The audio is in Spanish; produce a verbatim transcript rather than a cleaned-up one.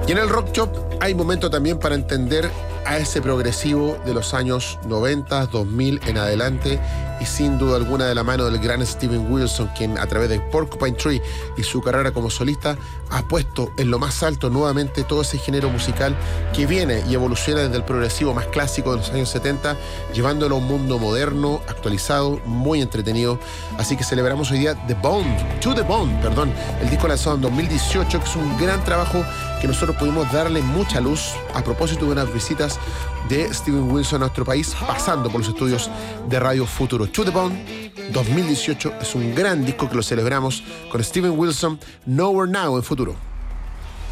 Y en el Rock Shop hay momento también para entender a ese progresivo de los años noventa, dos mil en adelante, y sin duda alguna de la mano del gran Steven Wilson, quien a través de Porcupine Tree y su carrera como solista ha puesto en lo más alto nuevamente todo ese género musical que viene y evoluciona desde el progresivo más clásico de los años setenta, llevándolo a un mundo moderno, actualizado, muy entretenido. Así que celebramos hoy día The Bone, To The Bone, perdón, el disco lanzado en dos mil dieciocho, que es un gran trabajo que nosotros pudimos darle mucha luz a propósito de unas visitas de Steven Wilson a nuestro país, pasando por los estudios de Radio Futuro. To The Bone dos mil dieciocho es un gran disco que lo celebramos con Steven Wilson, Nowhere Now en Futuro.